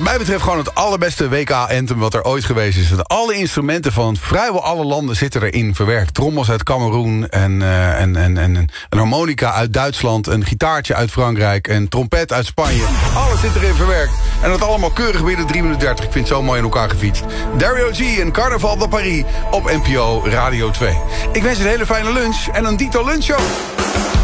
mij betreft gewoon het allerbeste WK-anthem wat er ooit geweest is. Alle instrumenten van vrijwel alle landen zitten erin verwerkt. Trommels uit Kameroen en een harmonica uit Duitsland, een gitaartje uit Frankrijk, een trompet uit Spanje. Alles zit erin verwerkt. En dat allemaal keurig binnen 3 minuten 30. Ik vind het zo mooi in elkaar gefietst. Dario G en Carnaval de Paris op NPO Radio 2. Ik wens je een hele fijne lunch en een dito lunchshow.